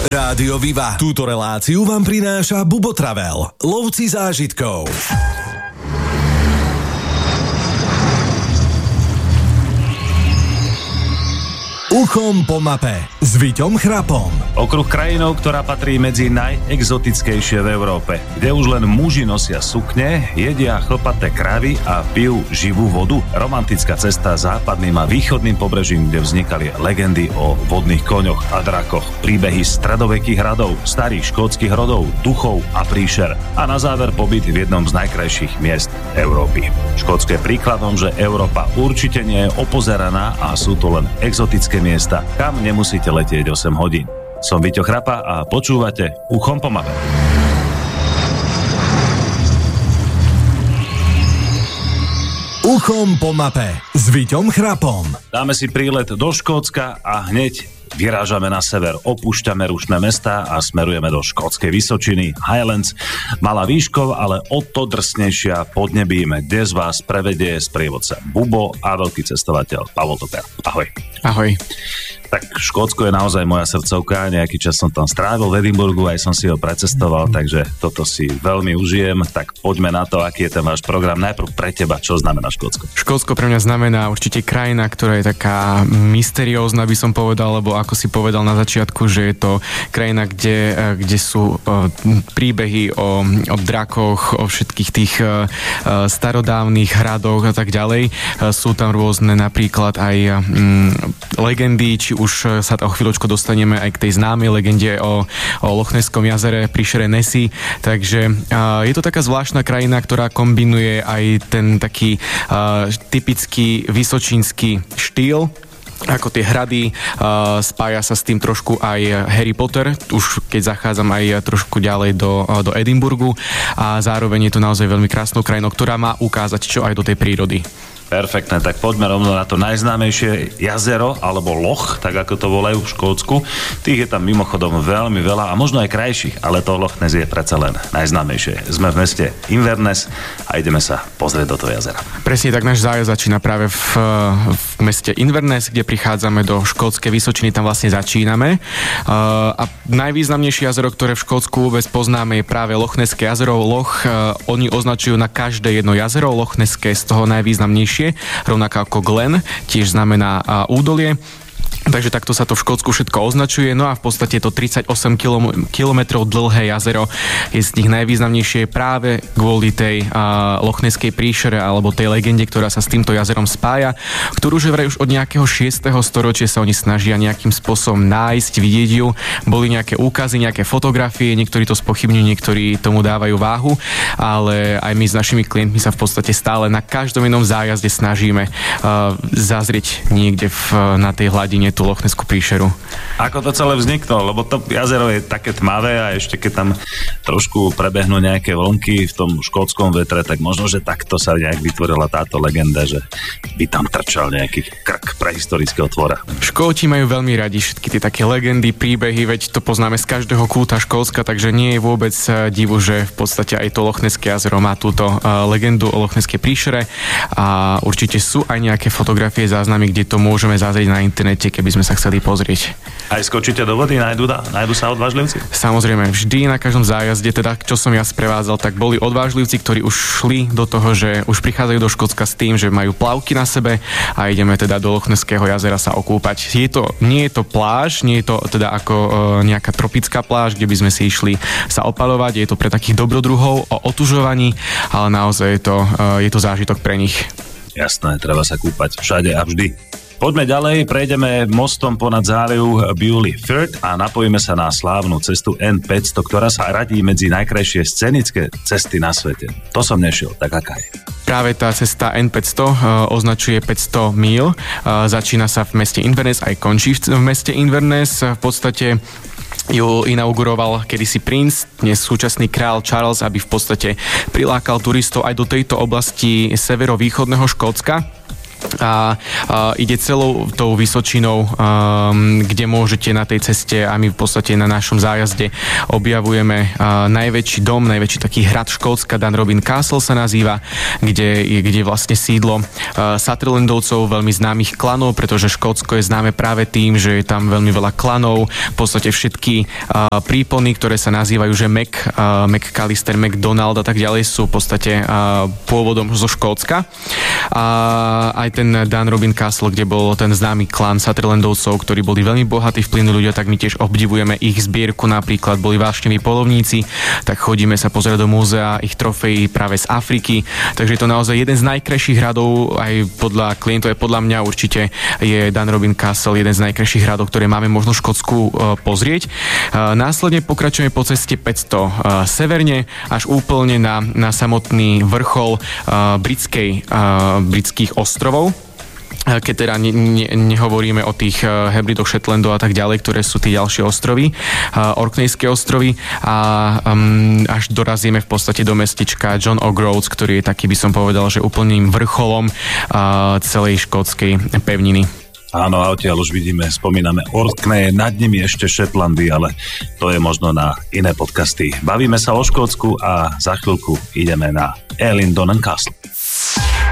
Rádio Viva. Túto reláciu vám prináša Bubo Travel, lovci zážitkov. Uchom po mape s Viťom Chrapom. Okruh krajinou, ktorá patrí medzi najexotickejšie v Európe, kde už len muži nosia sukne, jedia chlpaté kravy a pijú živú vodu. Romantická cesta západným a východným pobrežím, kde vznikali legendy o vodných koňoch a drakoch, príbehy stredovekých hradov, starých škótskych rodov, duchov a príšer. A na záver pobyt v jednom z najkrajších miest Európy. Škótsko je príkladom, že Európa určite nie je opozeraná a sú to len exotické miesta, kam nemusíte letieť 8 hodín. Som Viťo Chrapa a počúvate Uchom po mape. Uchom po mape s Viťom Chrapom. Dáme si prílet do Škótska a hneď vyrážame na sever, opúšťame rušné mestá a smerujeme do škótskej vysočiny Highlands. Malá výškov, ale o to drsnejšia podnebím, kde z vás prevedie sprievodca Bubo a veľký cestovateľ Pavol Toper. Ahoj. Ahoj. Tak Škótsko je naozaj moja srdcovka, nejaký čas som tam strávil v Edinburgu, aj som si ho precestoval, takže toto si veľmi užijem. Tak poďme na to, aký je ten váš program. Najprv pre teba, čo znamená Škótsko? Škótsko pre mňa znamená určite krajina, ktorá je taká mysteriózna, by som povedal, lebo ako si povedal na začiatku, že je to krajina, kde sú príbehy o drakoch, o všetkých tých starodávnych hradoch a tak ďalej. Sú tam rôzne napríklad aj legendy, či už sa o chvíľočku dostaneme aj k tej známej legende o Loch Nesskom jazere pri šere Nessie. Takže je to taká zvláštna krajina, ktorá kombinuje aj ten taký typický vysočínsky štýl, ako tie hrady, spája sa s tým trošku aj Harry Potter, už keď zachádzam aj trošku ďalej do Edinburgu a zároveň je to naozaj veľmi krásnou krajinou, ktorá má ukázať čo aj do tej prírody. Perfektné, tak poďme rovno na to najznámejšie jazero, alebo loch, tak ako to volajú v Škótsku. Tých je tam mimochodom veľmi veľa a možno aj krajších, ale to Loch Ness je predsa len najznámejšie. Sme v meste Inverness a ideme sa pozrieť do toho jazera. Presne tak, náš zájazd začína práve v meste Inverness, kde prichádzame do škótskej vysočiny, tam vlastne začíname. A najvýznamnejšie jazero, ktoré v Škótsku vôbec poznáme, je práve Loch Nesské jazero. Loch, oni označujú na každé jedno jazero, Loch Nesské z toho najvýznamnejšie, rovnako ako Glen, tiež znamená údolie. Takže takto sa to v Škótsku všetko označuje. No a v podstate to 38 kilometrov dlhé jazero je z nich najvýznamnejšie práve kvôli tej Loch Nesskej príšere alebo tej legende, ktorá sa s týmto jazerom spája, ktorú že vraj už od nejakého 6. storočia sa oni snažia nejakým spôsobom nájsť, vidieť ju. Boli nejaké úkazy, nejaké fotografie, niektorí to spochybňujú, niektorí tomu dávajú váhu, ale aj my s našimi klientmi sa v podstate stále na každom jednom zájazde snažíme zazrieť niekde na tej hladine tú Loch Nessku príšeru. Ako to celé vzniklo? Lebo to jazero je také tmavé a ešte keď tam trošku prebehnú nejaké vlnky v tom škótskom vetre, tak možno, že takto sa nejak vytvorila táto legenda, že by tam trčal nejaký krk prehistorického tvora. Škóti majú veľmi radi všetky tie také legendy, príbehy, veď to poznáme z každého kúta Škótska, takže nie je vôbec divu, že v podstate aj to Loch Nesské jazero má túto legendu o Loch Nesskej príšere a určite sú aj nejaké fotografie, záznamy, kde to môžeme zazrieť na internete, keby sme sa chceli pozrieť. Aj skočíte do vody? Nájdu sa odvážlivci? Samozrejme, vždy na každom zájazde, teda čo som ja sprevádzal, tak boli odvážlivci, ktorí už šli do toho, že už prichádzajú do Škótska s tým, že majú plavky na sebe a ideme teda do Loch Nesského jazera sa okúpať. Nie je to pláž, nie je to teda ako nejaká tropická pláž, kde by sme si išli sa opalovať, je to pre takých dobrodruhov o otužovaní, ale naozaj je to zážitok pre nich. Jasné, treba sa kúpať všade a vždy. Poďme ďalej, prejdeme mostom ponad záliv Bewley Firth a napojíme sa na slávnu cestu N500, ktorá sa radí medzi najkrajšie scenické cesty na svete. To som nešiel, tak aká je? Práve tá cesta N500 označuje 500 míl, začína sa v meste Inverness, aj končí v meste Inverness. V podstate ju inauguroval kedysi princ, dnes súčasný kráľ Charles, aby v podstate prilákal turistov aj do tejto oblasti severovýchodného Škótska. a ide celou tou Vysočinou, kde môžete na tej ceste a my v podstate na našom zájazde objavujeme najväčší dom, najväčší taký hrad Škótska, Dunrobin Castle sa nazýva, kde vlastne sídlo Sutherlandovcov, veľmi známych klanov, pretože Škótsko je známe práve tým, že je tam veľmi veľa klanov, v podstate všetky prípony, ktoré sa nazývajú, že McAllister, McDonald a tak ďalej sú v podstate pôvodom zo Škótska. A aj ten Dunrobin Castle, kde bol ten známy klan Sutherlandovcov, ktorí boli veľmi bohatí, vplyvní ľudia, tak my tiež obdivujeme ich zbierku, napríklad boli vášniví polovníci, tak chodíme sa pozrieť do múzea ich trofejí práve z Afriky, takže je to naozaj jeden z najkrajších hradov, aj podľa klientov, aj podľa mňa určite je Dunrobin Castle jeden z najkrajších hradov, ktoré máme možno v Škótsku pozrieť. Následne pokračujeme po ceste 500 severne, až úplne na samotný vrchol britských ostrovov. Keď teda nehovoríme o tých Hebridoch, Shetlandov a tak ďalej, ktoré sú tie ďalšie ostrovy, Orkneyské ostrovy a až dorazíme v podstate do mestička John O'Groats, ktorý je taký, by som povedal, že úplným vrcholom celej škótskej pevniny. Áno, a odtiaľ už vidíme, spomíname Orkney, nad nimi ešte Shetlandy, ale to je možno na iné podcasty. Bavíme sa o Škótsku a za chvíľku ideme na Elindon Castle.